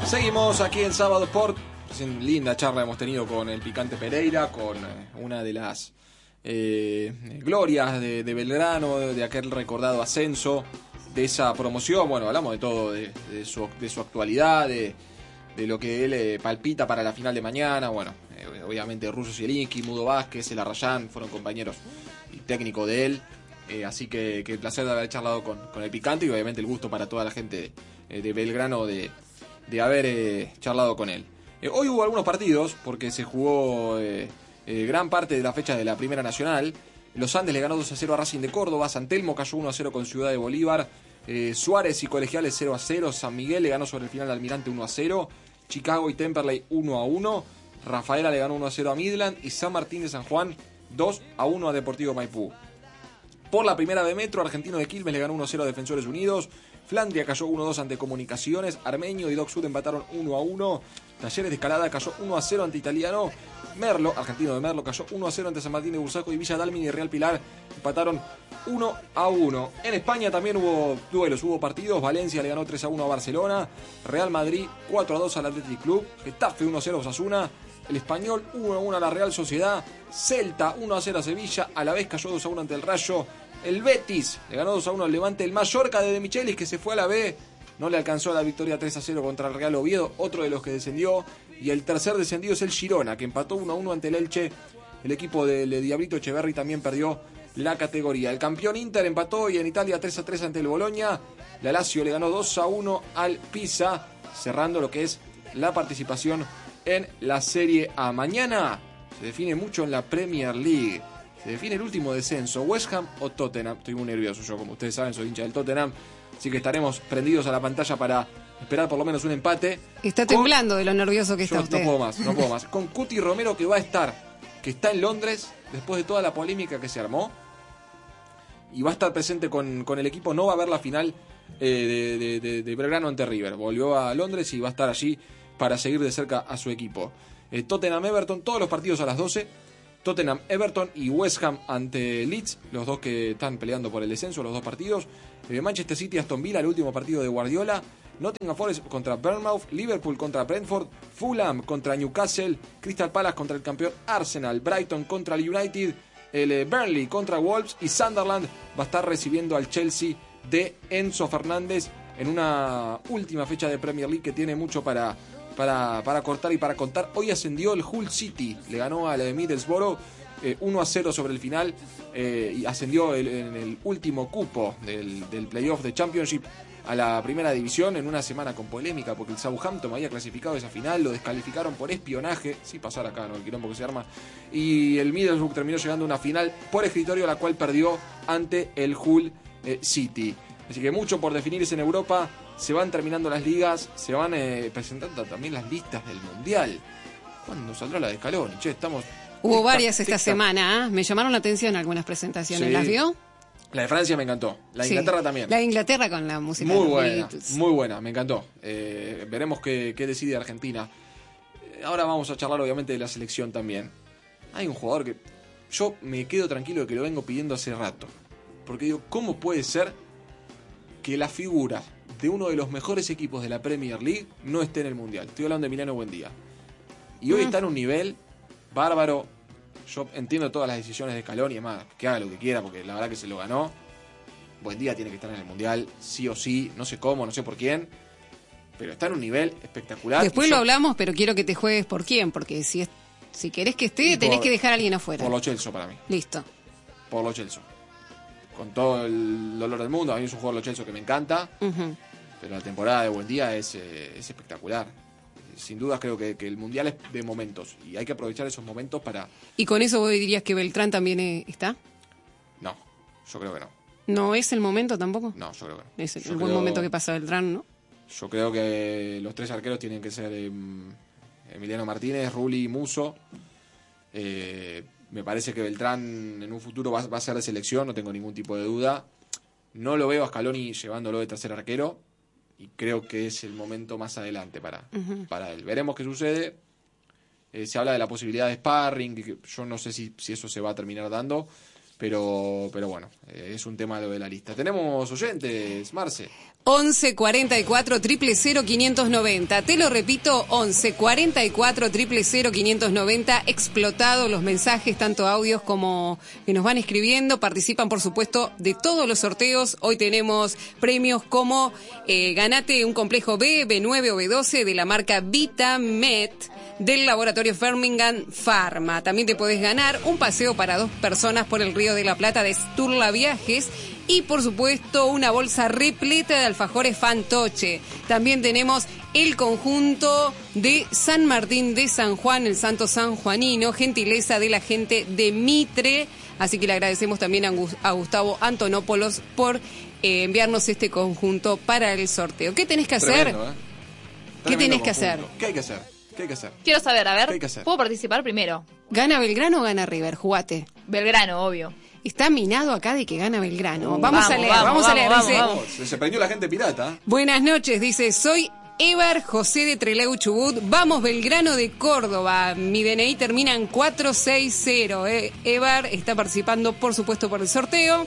Seguimos aquí en Sábado Sport. Linda charla hemos tenido con el Picante Pereira, con una de las glorias de Belgrano, de aquel recordado ascenso, de esa promoción. Bueno, hablamos de todo, de su actualidad, de lo que él palpita para la final de mañana. Bueno, obviamente Russo Zielinski, Mudo Vázquez, El Arrayán fueron compañeros y técnico de él. Así que el placer de haber charlado con el Picante y obviamente el gusto para toda la gente de Belgrano de haber charlado con él. Hoy hubo algunos partidos porque se jugó gran parte de la fecha de la Primera Nacional. Los Andes le ganó 2-0 a Racing de Córdoba, San Telmo cayó 1-0 con Ciudad de Bolívar, Suárez y Colegiales 0-0, San Miguel le ganó sobre el final al Almirante 1-0, Chicago y Temperley 1-1, Rafaela le ganó 1-0 a Midland y San Martín de San Juan 2-1 a Deportivo Maipú. Por la primera B Metro, Argentino de Quilmes le ganó 1-0 a Defensores Unidos, Flandria cayó 1-2 ante Comunicaciones, Armenio y Doc Sud empataron 1-1, Talleres de Escalada cayó 1-0 ante Italiano, Merlo, Argentino de Merlo, cayó 1-0 ante San Martín de Bursaco y Villa Dálmine y Real Pilar empataron 1-1. En España también hubo duelos, hubo partidos. Valencia le ganó 3-1 a Barcelona, Real Madrid 4-2 al Athletic Club, Getafe 1-0 a Osasuna, el Español 1-1 a la Real Sociedad, Celta 1-0 a Sevilla, a la vez cayó 2-1 ante el Rayo, el Betis le ganó 2-1 al Levante, el Mallorca de Michelis que se fue a la B no le alcanzó la victoria 3-0 contra el Real Oviedo, otro de los que descendió, y el tercer descendido es el Girona, que empató 1-1 ante el Elche. El equipo de Diablito Echeverri también perdió la categoría. El campeón Inter empató y en Italia 3-3 ante el Bologna. La Lazio le ganó 2-1 al Pisa, cerrando lo que es la participación en la Serie A. Mañana se define mucho en la Premier League. Se define el último descenso, West Ham o Tottenham. Estoy muy nervioso yo, como ustedes saben, soy hincha del Tottenham. Así que estaremos prendidos a la pantalla para esperar por lo menos un empate. Está temblando de lo nervioso que está usted. No puedo más. Con Cuti Romero que está en Londres, después de toda la polémica que se armó. Y va a estar presente con el equipo, no va a ver la final de Belgrano ante River. Volvió a Londres y va a estar allí para seguir de cerca a su equipo. Tottenham-Everton, todos los partidos a las 12. Tottenham-Everton y West Ham ante Leeds, los dos que están peleando por el descenso, los dos partidos. Manchester City-Aston Villa, el último partido de Guardiola. Nottingham Forest contra Bournemouth, Liverpool contra Brentford, Fulham contra Newcastle, Crystal Palace contra el campeón Arsenal, Brighton contra el United, el Burnley contra Wolves y Sunderland va a estar recibiendo al Chelsea de Enzo Fernández en una última fecha de Premier League que tiene mucho para cortar y para contar. Hoy ascendió el Hull City, le ganó al Middlesbrough 1-0 sobre el final y ascendió en el último cupo del playoff de Championship a la primera división en una semana con polémica porque el Southampton había clasificado esa final, lo descalificaron por espionaje, sí pasar acá, ¿no? El quilombo que se arma, y el Middlesbrough terminó llegando a una final por escritorio, la cual perdió ante el Hull City. Así que mucho por definirse en Europa, se van terminando las ligas, se van presentando también las listas del Mundial. ¿Cuándo saldrá la de Scaloni? Hubo varias esta semana, ¿eh? Me llamaron la atención algunas presentaciones, sí. ¿Las vio? La de Francia me encantó, la de Inglaterra también. La de Inglaterra con la música muy buena, me encantó. Veremos qué decide Argentina. Ahora vamos a charlar obviamente de la selección también. Hay un jugador que yo me quedo tranquilo de que lo vengo pidiendo hace rato. Porque digo, ¿cómo puede ser que la figura de uno de los mejores equipos de la Premier League no esté en el Mundial? Estoy hablando de Emiliano Buendía. Y hoy está en un nivel bárbaro. Yo entiendo todas las decisiones de Scaloni y demás, que haga lo que quiera, porque la verdad que se lo ganó. Buendía tiene que estar en el Mundial, sí o sí, no sé cómo, no sé por quién, pero está en un nivel espectacular. Después lo hablamos, pero quiero que te juegues por quién, porque si querés que esté, tenés que dejar a alguien afuera. Por Lo Celso para mí. Listo. Por Lo Celso. Con todo el dolor del mundo, a mí es un jugador Lo Celso que me encanta, pero la temporada de Buendía es espectacular. Sin duda creo que el Mundial es de momentos y hay que aprovechar esos momentos para... ¿Y con eso vos dirías que Beltrán también está? No, yo creo que no. ¿No es el momento tampoco? No, yo creo que no. Es el buen momento que pasa Beltrán, ¿no? Yo creo que los tres arqueros tienen que ser Emiliano Martínez, Rulli y Musso. Me parece que Beltrán en un futuro va a ser de selección, no tengo ningún tipo de duda. No lo veo a Scaloni llevándolo de tercer arquero. Y creo que es el momento más adelante para él. Veremos qué sucede. Se habla de la posibilidad de sparring, que yo no sé si eso se va a terminar dando, Pero bueno, es un tema lo de la lista. ¿Tenemos oyentes, Marce? 11 44 000 590. Te lo repito, 11 44 000 590. Explotado los mensajes, tanto audios como que nos van escribiendo. Participan, por supuesto, de todos los sorteos. Hoy tenemos premios como ganate un complejo B, B9 o B12 de la marca VitaMed del laboratorio Firmingham Pharma. También te podés ganar un paseo para 2 personas por el Río de la Plata de Sturla Viajes y, por supuesto, una bolsa repleta de alfajores Fantoche. También tenemos el conjunto de San Martín de San Juan, el Santo San Juanino, gentileza de la gente de Mitre. Así que le agradecemos también a Gustavo Antonopoulos por enviarnos este conjunto para el sorteo. ¿Qué tenés que hacer? Tremendo, ¿Qué tenés que hacer? ¿Qué hay que hacer? ¿Qué hay que hacer? Quiero saber, a ¿Qué hay ver, que hacer? ¿puedo participar primero? ¿Gana Belgrano o gana River? Jugate. Belgrano, obvio. Está minado acá de que gana Belgrano. Vamos a leer. Dice, Se prendió la gente pirata. buenas noches, dice, soy Evar José de Trelew Chubut. Vamos, Belgrano de Córdoba. Mi DNI termina en 460. Evar está participando, por supuesto, por el sorteo.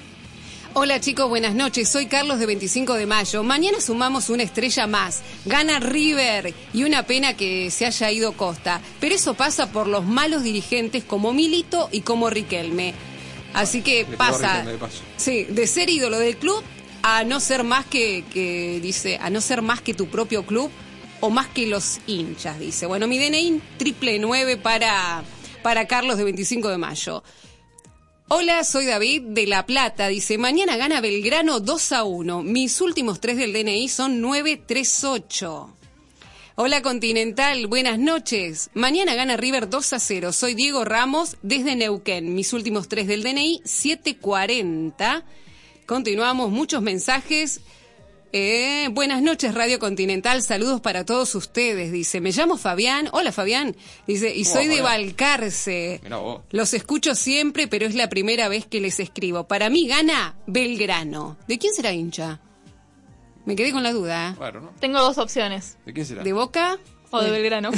Hola chicos, buenas noches. Soy Carlos de 25 de mayo. Mañana sumamos una estrella más. Gana River y una pena que se haya ido Costa. Pero eso pasa por los malos dirigentes como Milito y como Riquelme. Así que pasa, sí, de ser ídolo del club a no ser más que dice, a no ser más que tu propio club o más que los hinchas, dice. Bueno, mi DNI 999 para Carlos de 25 de mayo. Hola, soy David de La Plata. Dice, mañana gana Belgrano 2-1. Mis últimos 3 del DNI son 938. Hola, Continental. Buenas noches. Mañana gana River 2-0. Soy Diego Ramos desde Neuquén. Mis últimos 3 del DNI 740. Continuamos. Muchos mensajes. Buenas noches, Radio Continental. Saludos para todos ustedes. Dice, me llamo Fabián. Hola, Fabián. Dice, y soy de Balcarce. Los escucho siempre, pero es la primera vez que les escribo. Para mí gana Belgrano. ¿De quién será hincha? Me quedé con la duda. Claro, ¿no? Tengo 2 opciones. ¿De quién será? ¿De Boca? O de Belgrano.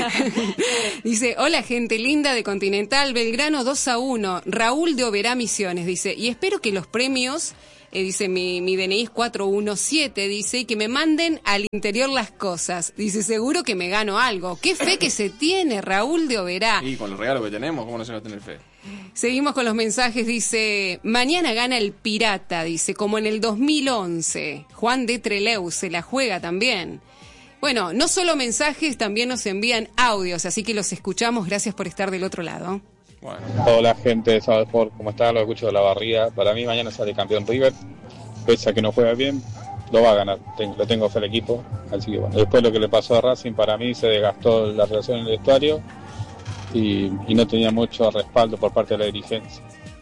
Dice, hola gente linda de Continental, Belgrano 2-1. Raúl de Oberá Misiones, dice, y espero que los premios... dice, mi DNI es 417, dice, y que me manden al interior las cosas. Dice, seguro que me gano algo. Qué fe que se tiene, Raúl de Oberá. Y con los regalos que tenemos, ¿cómo no se va a tener fe? Seguimos con los mensajes, dice, mañana gana el Pirata, dice, como en el 2011. Juan de Trelew se la juega también. Bueno, no solo mensajes, también nos envían audios, así que los escuchamos. Gracias por estar del otro lado. Bueno. Hola gente de Sábado Sport, ¿cómo están? Lo escucho de la barriga. Para mí mañana sale campeón River, pese a que no juega bien, lo va a ganar, le tengo fe al equipo, así que bueno. Después lo que le pasó a Racing, para mí se desgastó la relación en el vestuario y no tenía mucho respaldo por parte de la dirigencia.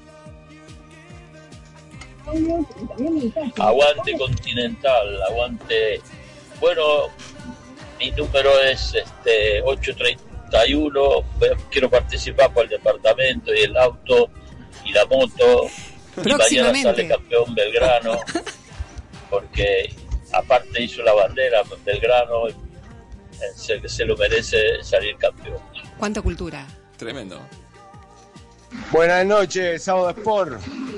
Aguante Continental, aguante. Bueno, mi número es 831, quiero participar por el departamento y el auto y la moto. Y mañana sale campeón Belgrano, porque aparte hizo la bandera Belgrano, se lo merece salir campeón. ¿Cuánta cultura? Tremendo. Buenas noches, Sábado Sport.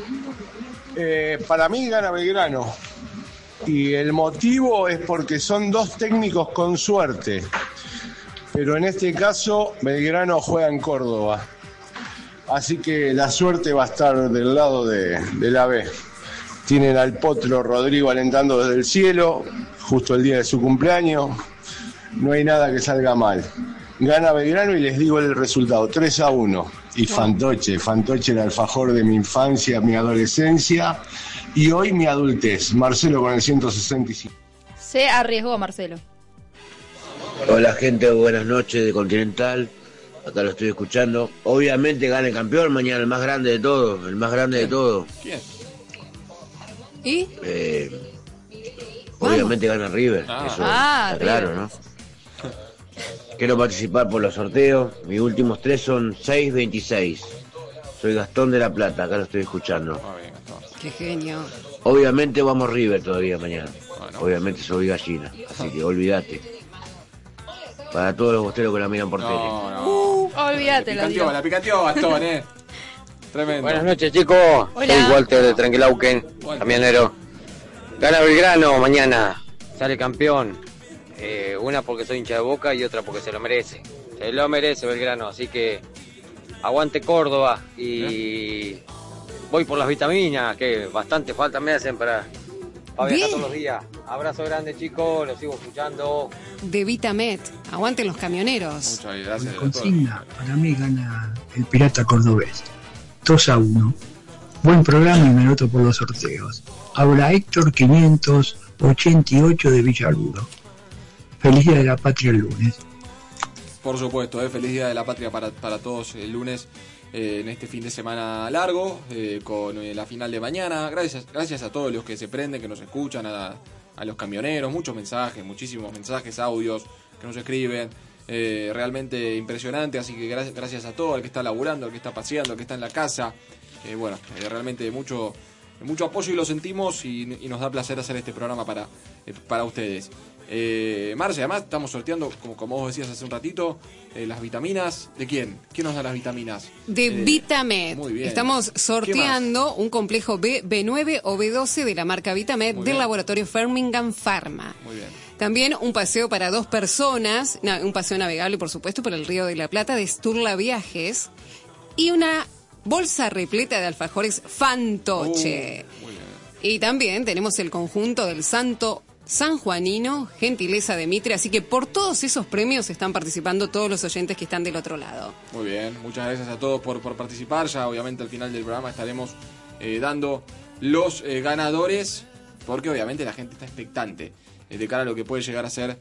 Para mí gana Belgrano. Y el motivo es porque son 2 técnicos con suerte. Pero en este caso, Belgrano juega en Córdoba. Así que la suerte va a estar del lado de la B. Tienen al potro Rodrigo alentando desde el cielo, justo el día de su cumpleaños. No hay nada que salga mal. Gana Belgrano y les digo el resultado, 3-1. Y Fantoche el alfajor de mi infancia, mi adolescencia y hoy mi adultez. Marcelo con el 165. Se arriesgó Marcelo. Hola gente, buenas noches de Continental. Acá lo estoy escuchando. Obviamente gana el campeón mañana, el más grande de todos. El más grande de todos. ¿Quién? ¿Y? Obviamente gana River. Eso está claro, ¿no? Quiero participar por los sorteos. Mis últimos 3 son 626. Soy Gastón de La Plata, acá lo estoy escuchando. Qué genio. Obviamente vamos River todavía mañana. Bueno. Obviamente soy gallina, así que olvídate. Para todos los bosteros que la miran por tele. Olvídate, la picanteó Gastón, Tremendo. Buenas noches, chicos. Hola. Soy Walter de Tranquilauquen, Walter. camionero. Gana Belgrano mañana, sale campeón. Una porque soy hincha de Boca y otra porque se lo merece. Se lo merece Belgrano, así que aguante Córdoba y voy por las vitaminas, que bastante falta me hacen para viajar todos los días. Abrazo grande, chicos, los sigo escuchando. De Vitamed, aguanten los camioneros. Muchas gracias. La consigna, para mí gana el Pirata Cordobés. 2-1. Buen programa y me anoto por los sorteos. Habla Héctor 588 de Villaluro. Feliz Día de la Patria el lunes. Por supuesto, feliz Día de la Patria para todos el lunes, en este fin de semana largo, con la final de mañana. Gracias a todos los que se prenden, que nos escuchan, a los camioneros, muchos mensajes, muchísimos mensajes, audios que nos escriben. Realmente impresionante, así que gracias a todo, al que está laburando, al que está paseando, al que está en la casa. Realmente mucho apoyo y lo sentimos y nos da placer hacer este programa para ustedes. Marce, además estamos sorteando, como vos decías hace un ratito, las vitaminas. ¿De quién? ¿Quién nos da las vitaminas? De Vitamed. Muy bien. Estamos sorteando un complejo B, B9 o B12 de la marca Vitamed del laboratorio Firmingham Pharma. Muy bien. También un paseo para 2 personas, un paseo navegable, por supuesto, por el Río de la Plata de Sturla Viajes y una bolsa repleta de alfajores Fantoche. Muy bien. Y también tenemos el conjunto del Santo Sanjuanino, gentileza de Mitre, así que por todos esos premios están participando todos los oyentes que están del otro lado. Muy bien, muchas gracias a todos por participar. Ya obviamente al final del programa estaremos dando los ganadores, porque obviamente la gente está expectante de cara a lo que puede llegar a ser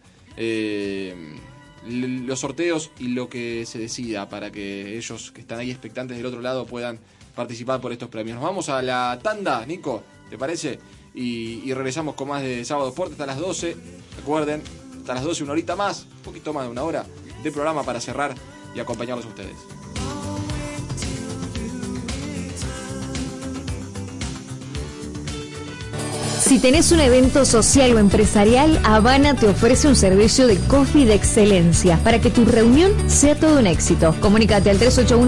los sorteos y lo que se decida, para que ellos que están ahí expectantes del otro lado puedan participar por estos premios. Nos vamos a la tanda, Nico, ¿te parece? Y regresamos con más de Sábado Sport hasta las 12. Recuerden, hasta las 12, una horita más, un poquito más de una hora de programa para cerrar y acompañarlos a ustedes. Si tenés un evento social o empresarial, Habana te ofrece un servicio de coffee de excelencia para que tu reunión sea todo un éxito. Comunícate al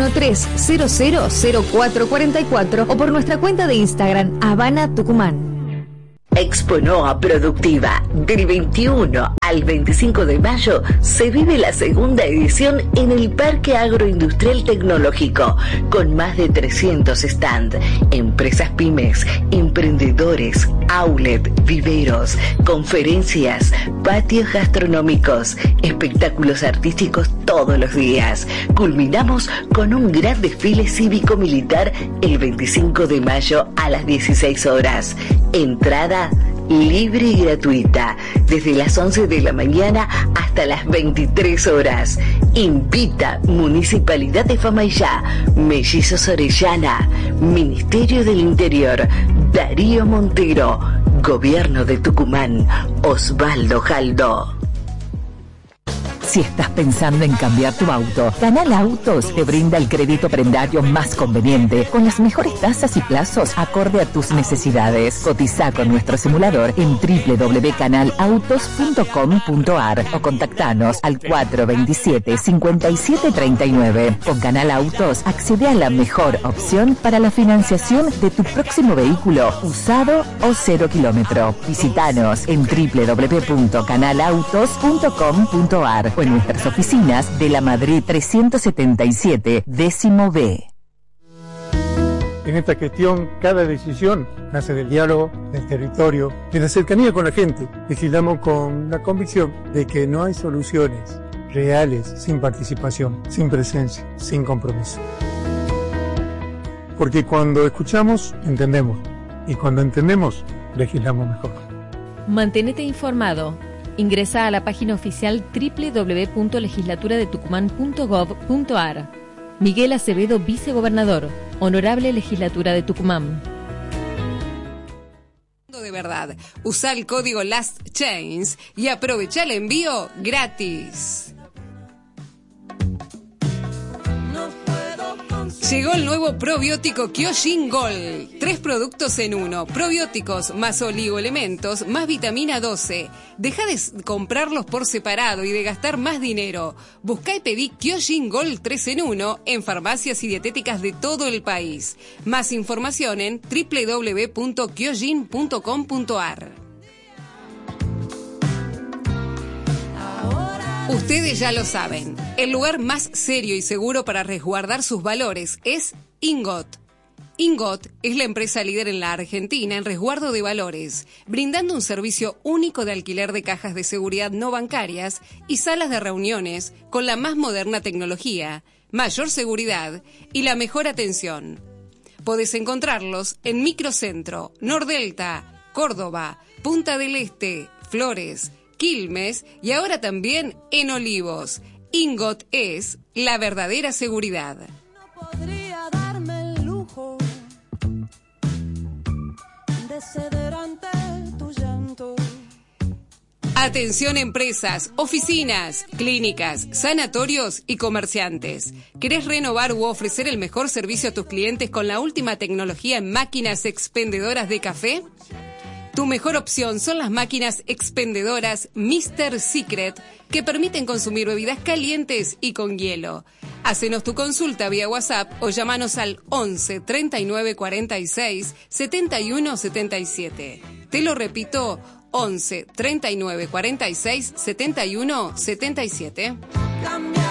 3813-000444 o por nuestra cuenta de Instagram, Habana Tucumán. Exponoa Productiva. Del 21 al 25 de mayo se vive la segunda edición en el Parque Agroindustrial Tecnológico, con más de 300 stands, empresas pymes, emprendedores, outlet, viveros, conferencias, patios gastronómicos, espectáculos artísticos todos los días. Culminamos con un gran desfile cívico-militar el 25 de mayo a las 16 horas. Entrada libre y gratuita, desde las 11 de la mañana hasta las 23 horas. Invita Municipalidad de Famaillá, Mellizos Orellana, Ministerio del Interior, Darío Montero, Gobierno de Tucumán, Osvaldo Jaldo. Si estás pensando en cambiar tu auto, Canal Autos te brinda el crédito prendario más conveniente, con las mejores tasas y plazos acorde a tus necesidades. Cotiza con nuestro simulador en www.canalautos.com.ar o contactanos al 427-5739. Con Canal Autos accede a la mejor opción para la financiación de tu próximo vehículo, usado o 0 kilómetro. Visítanos en www.canalautos.com.ar o en nuestras oficinas de la Madrid 377, décimo B. En esta gestión, cada decisión nace del diálogo, del territorio, de la cercanía con la gente. Legislamos con la convicción de que no hay soluciones reales sin participación, sin presencia, sin compromiso. Porque cuando escuchamos, entendemos. Y cuando entendemos, legislamos mejor. Mantenete informado. Ingresa a la página oficial www.legislaturadetucumán.gov.ar. Miguel Acevedo, vicegobernador. Honorable Legislatura de Tucumán. De verdad, usa el código LASTCHAINS y aprovecha el envío gratis. No puedo Llegó el nuevo probiótico Kyojin Gold. 3 productos en uno. Probióticos más oligoelementos más vitamina 12. Deja de comprarlos por separado y de gastar más dinero. Busca y pedí Kyojin Gold 3 en 1 en farmacias y dietéticas de todo el país. Más información en www.kyojin.com.ar. Ustedes ya lo saben, el lugar más serio y seguro para resguardar sus valores es Ingot. Ingot es la empresa líder en la Argentina en resguardo de valores, brindando un servicio único de alquiler de cajas de seguridad no bancarias y salas de reuniones con la más moderna tecnología, mayor seguridad y la mejor atención. Podés encontrarlos en Microcentro, Nordelta, Córdoba, Punta del Este, Flores, Quilmes y ahora también en Olivos. Ingot es la verdadera seguridad. No podría darme el lujo de ceder ante tu llanto. Atención empresas, oficinas, clínicas, sanatorios y comerciantes. ¿Querés renovar u ofrecer el mejor servicio a tus clientes con la última tecnología en máquinas expendedoras de café? Tu mejor opción son las máquinas expendedoras Mr. Secret, que permiten consumir bebidas calientes y con hielo. Hacenos tu consulta vía WhatsApp o llámanos al 11 39 46 71 77. Te lo repito, 11 39 46 71 77.